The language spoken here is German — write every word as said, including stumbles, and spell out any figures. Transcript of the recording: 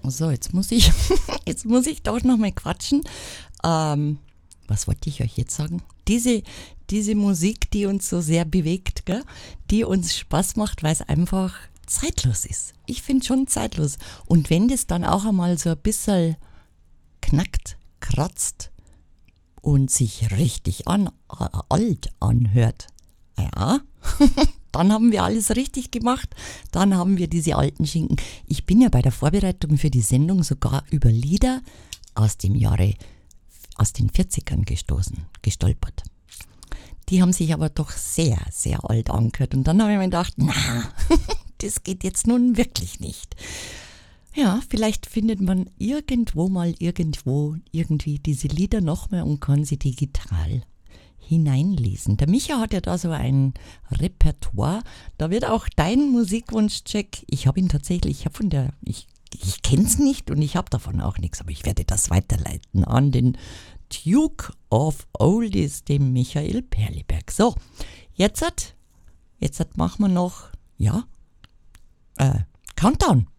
So, jetzt muss ich, jetzt muss ich doch noch mal quatschen. Ähm, was wollte ich euch jetzt sagen? Diese, diese Musik, die uns so sehr bewegt, gell? Die uns Spaß macht, weil es einfach zeitlos ist. Ich finde schon zeitlos. Und wenn das dann auch einmal so ein bisschen knackt, kratzt und sich richtig an, äh, alt anhört, ja, dann haben wir alles richtig gemacht. Dann haben wir diese alten Schinken. Ich bin ja bei der Vorbereitung für die Sendung sogar über Lieder aus dem Jahre, aus den vierzigern gestoßen, gestolpert. Die haben sich aber doch sehr, sehr alt angehört. Und dann habe ich mir gedacht, na, das geht jetzt nun wirklich nicht. Ja, vielleicht findet man irgendwo mal irgendwo irgendwie diese Lieder nochmal und kann sie digital hineinlesen. Der Micha hat ja da so ein Repertoire. Da wird auch dein Musikwunschcheck, ich habe ihn tatsächlich, ich habe von der, ich, ich kenne es nicht und ich habe davon auch nichts, aber ich werde das weiterleiten an den Duke of Oldies, dem Michael Perliberg. So, jetzt, hat, jetzt hat machen wir noch, ja, äh, Countdown.